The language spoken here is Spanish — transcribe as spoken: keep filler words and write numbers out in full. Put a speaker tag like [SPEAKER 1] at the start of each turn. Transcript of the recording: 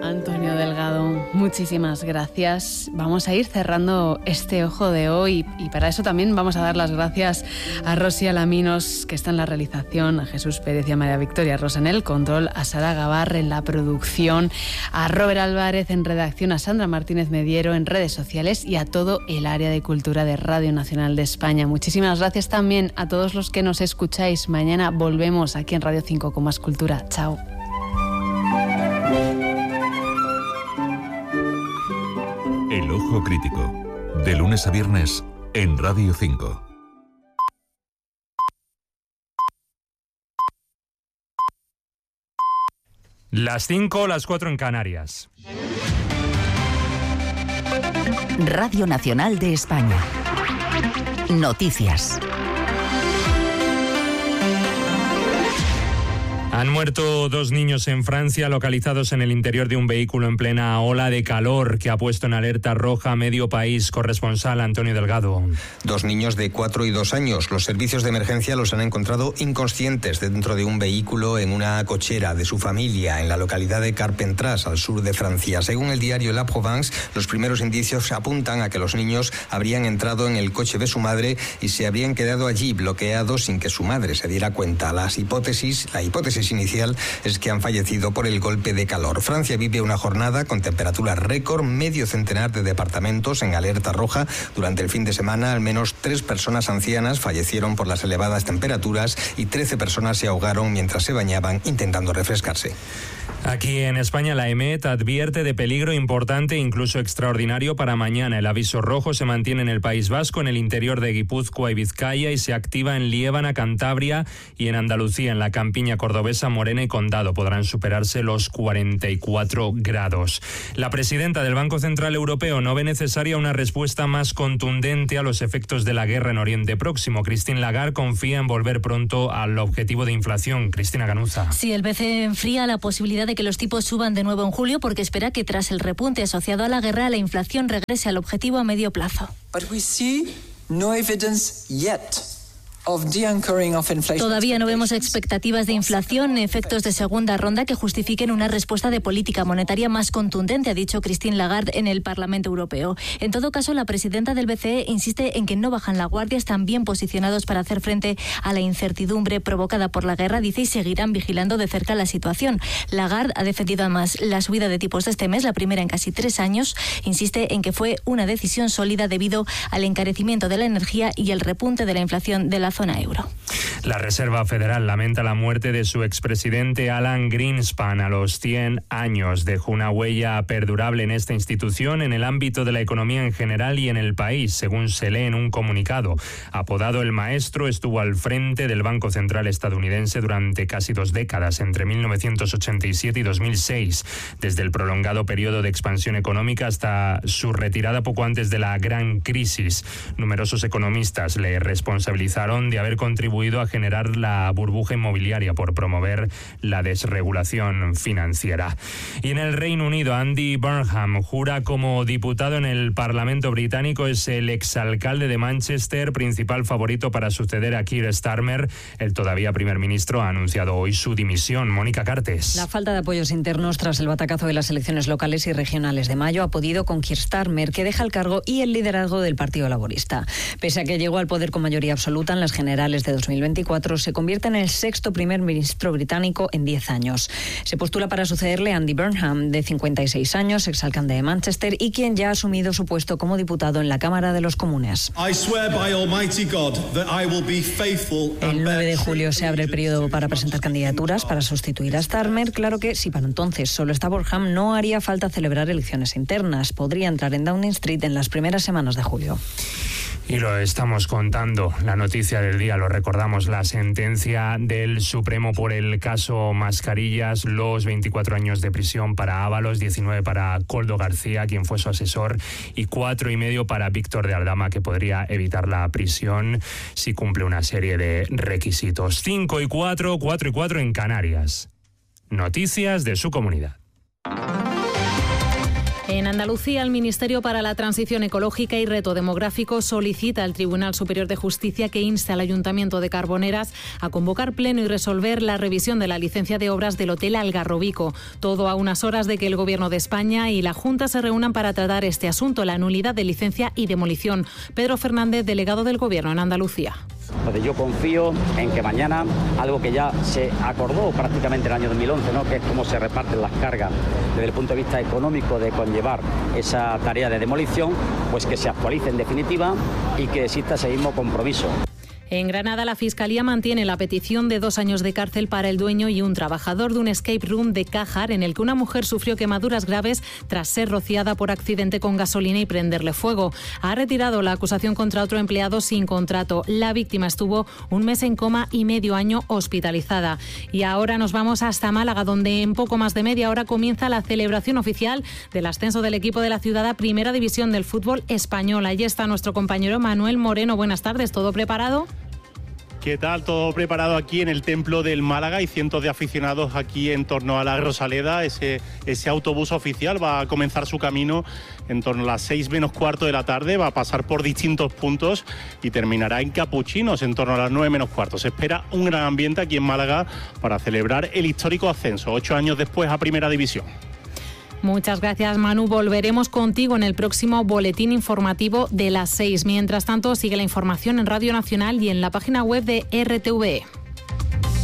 [SPEAKER 1] Antonio Delgado, muchísimas gracias. Vamos a ir cerrando este Ojo de Hoy y para eso también vamos a dar las gracias a Rosy Alaminos, que está en la realización, a Jesús Pérez y a María Victoria Rosa en el control, a Sara Gavarre en la producción, a Robert Álvarez en redacción, a Sandra Martínez Mediero en redes sociales y a todo el área de cultura de Radio Nacional de España. Muchísimas gracias también a todos los que nos escucháis. Mañana volvemos aquí en Radio cinco con más cultura. Chao.
[SPEAKER 2] El Ojo Crítico, de lunes a viernes en Radio cinco.
[SPEAKER 3] Las cinco, las cuatro en Canarias.
[SPEAKER 4] Radio Nacional de España. Noticias.
[SPEAKER 3] Han muerto dos niños en Francia localizados en el interior de un vehículo en plena ola de calor que ha puesto en alerta roja a medio país. Corresponsal Antonio Delgado.
[SPEAKER 5] Dos niños de cuatro y dos años. Los servicios de emergencia los han encontrado inconscientes dentro de un vehículo en una cochera de su familia en la localidad de Carpentras, al sur de Francia. Según el diario La Provence, los primeros indicios apuntan a que los niños habrían entrado en el coche de su madre y se habrían quedado allí bloqueados sin que su madre se diera cuenta. Las hipótesis, la hipótesis inicial es que han fallecido por el golpe de calor. Francia vive una jornada con temperaturas récord, medio centenar de departamentos en alerta roja. Durante el fin de semana, al menos tres personas ancianas fallecieron por las elevadas temperaturas y trece personas se ahogaron mientras se bañaban intentando refrescarse.
[SPEAKER 3] Aquí en España, la EMET advierte de peligro importante, incluso extraordinario, para mañana. El aviso rojo se mantiene en el País Vasco, en el interior de Guipúzcoa y Vizcaya, y se activa en Liébana, Cantabria y en Andalucía. En la campiña cordobesa, Morena y Condado podrán superarse los cuarenta y cuatro grados. La presidenta del Banco Central Europeo no ve necesaria una respuesta más contundente a los efectos de la guerra en Oriente Próximo. Christine Lagarde confía en volver pronto al objetivo de inflación. Cristina Ganuza.
[SPEAKER 6] Sí, el B C E enfría la posibilidad de que los tipos suban de nuevo en julio porque espera que tras el repunte asociado a la guerra la inflación regrese al objetivo a medio plazo.
[SPEAKER 7] But we see no evidence yet.
[SPEAKER 6] Todavía no vemos expectativas de inflación, efectos de segunda ronda que justifiquen una respuesta de política monetaria más contundente, ha dicho Christine Lagarde en el Parlamento Europeo. En todo caso, la presidenta del B C E insiste en que no bajan la guardia, están bien posicionados para hacer frente a la incertidumbre provocada por la guerra, dice, y seguirán vigilando de cerca la situación. Lagarde ha defendido además la subida de tipos de este mes, la primera en casi tres años. Insiste en que fue una decisión sólida debido al encarecimiento de la energía y el repunte de la inflación de la zona euro.
[SPEAKER 3] La Reserva Federal lamenta la muerte de su expresidente Alan Greenspan a los cien años. Dejó una huella perdurable en esta institución, en el ámbito de la economía en general y en el país, según se lee en un comunicado. Apodado el Maestro, estuvo al frente del Banco Central estadounidense durante casi dos décadas, entre mil novecientos ochenta y siete y dos mil seis, desde el prolongado periodo de expansión económica hasta su retirada poco antes de la gran crisis. Numerosos economistas le responsabilizaron de haber contribuido a generar la burbuja inmobiliaria por promover la desregulación financiera. Y en el Reino Unido, Andy Burnham jura como diputado en el Parlamento británico. Es el exalcalde de Manchester, principal favorito para suceder a Keir Starmer. El todavía primer ministro ha anunciado hoy su dimisión. Mónica Cartes.
[SPEAKER 8] La falta de apoyos internos tras el batacazo de las elecciones locales y regionales de mayo ha podido con Keir Starmer, que deja el cargo y el liderazgo del Partido Laborista. Pese a que llegó al poder con mayoría absoluta en las generales de dos mil veinticuatro, se convierte en el sexto primer ministro británico en diez años. Se postula para sucederle a Andy Burnham, de cincuenta y seis años, exalcalde de Manchester y quien ya ha asumido su puesto como diputado en la Cámara de los Comunes. El nueve de julio se abre el periodo para presentar candidaturas para sustituir a Starmer. Claro que si para entonces solo está Burnham, no haría falta celebrar elecciones internas. Podría entrar en Downing Street en las primeras semanas de julio.
[SPEAKER 3] Y lo estamos contando, la noticia del día, lo recordamos, la sentencia del Supremo por el caso Mascarillas, los veinticuatro años de prisión para Ábalos, diecinueve para Koldo García, quien fue su asesor, y cuatro y medio para Víctor de Aldama, que podría evitar la prisión si cumple una serie de requisitos. Cinco y cuatro, cuatro y cuatro en Canarias. Noticias de su comunidad.
[SPEAKER 9] En Andalucía, el Ministerio para la Transición Ecológica y Reto Demográfico solicita al Tribunal Superior de Justicia que inste al Ayuntamiento de Carboneras a convocar pleno y resolver la revisión de la licencia de obras del Hotel Algarrobico. Todo a unas horas de que el Gobierno de España y la Junta se reúnan para tratar este asunto, la nulidad de licencia y demolición. Pedro Fernández, delegado del Gobierno en Andalucía.
[SPEAKER 10] Entonces yo confío en que mañana, algo que ya se acordó prácticamente en el año dos mil once, ¿no?, que es cómo se reparten las cargas desde el punto de vista económico de conllevar esa tarea de demolición, pues que se actualice en definitiva y que exista ese mismo compromiso.
[SPEAKER 9] En Granada, la Fiscalía mantiene la petición de dos años de cárcel para el dueño y un trabajador de un escape room de Cájar, en el que una mujer sufrió quemaduras graves tras ser rociada por accidente con gasolina y prenderle fuego. Ha retirado la acusación contra otro empleado sin contrato. La víctima estuvo un mes en coma y medio año hospitalizada. Y ahora nos vamos hasta Málaga, donde en poco más de media hora comienza la celebración oficial del ascenso del equipo de la ciudad a Primera División del fútbol español. Allí está nuestro compañero Manuel Moreno. Buenas tardes, ¿todo preparado?
[SPEAKER 11] ¿Qué tal? Todo preparado aquí en el Templo del Málaga y cientos de aficionados aquí en torno a la Rosaleda. Ese, ese autobús oficial va a comenzar su camino en torno a las seis menos cuarto de la tarde, va a pasar por distintos puntos y terminará en Capuchinos en torno a las nueve menos cuarto. Se espera un gran ambiente aquí en Málaga para celebrar el histórico ascenso, ocho años después a Primera División.
[SPEAKER 9] Muchas gracias, Manu. Volveremos contigo en el próximo boletín informativo de las seis. Mientras tanto, sigue la información en Radio Nacional y en la página web de R T V E.